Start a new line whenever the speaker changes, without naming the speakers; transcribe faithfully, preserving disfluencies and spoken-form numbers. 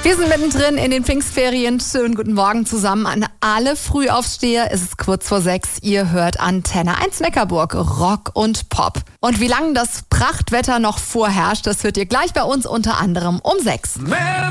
Wir sind mittendrin in den Pfingstferien. Schönen guten Morgen zusammen an alle Frühaufsteher. Es ist kurz vor sechs. Ihr hört Antenne eins Neckarburg, Rock und Pop. Und wie lange das Prachtwetter noch vorherrscht, das hört ihr gleich bei uns unter anderem um sechs.